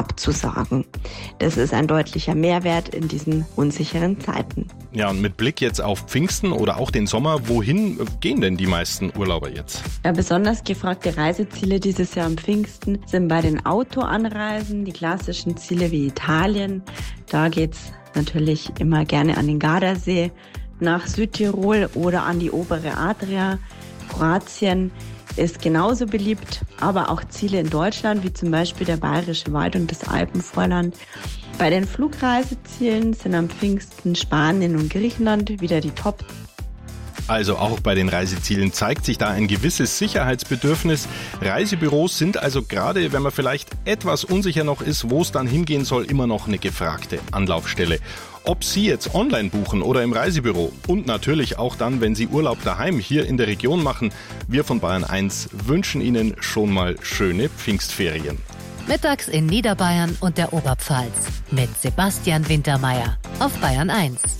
abzusagen. Das ist ein deutlicher Mehrwert in diesen unsicheren Zeiten. Ja, und mit Blick jetzt auf Pfingsten oder auch den Sommer, wohin gehen denn die meisten Urlauber jetzt? Ja, besonders gefragte Reiseziele dieses Jahr am Pfingsten sind bei den Autoanreisen, die klassischen Ziele wie Italien. Da geht's natürlich immer gerne an den Gardasee, nach Südtirol oder an die obere Adria. Kroatien ist genauso beliebt, aber auch Ziele in Deutschland, wie zum Beispiel der Bayerische Wald und das Alpenvorland. Bei den Flugreisezielen sind am Pfingsten Spanien und Griechenland wieder die Top. Also auch bei den Reisezielen zeigt sich da ein gewisses Sicherheitsbedürfnis. Reisebüros sind also gerade, wenn man vielleicht etwas unsicher noch ist, wo es dann hingehen soll, immer noch eine gefragte Anlaufstelle. Ob Sie jetzt online buchen oder im Reisebüro und natürlich auch dann, wenn Sie Urlaub daheim hier in der Region machen, wir von Bayern 1 wünschen Ihnen schon mal schöne Pfingstferien. Mittags in Niederbayern und der Oberpfalz mit Sebastian Wintermeyer auf Bayern 1.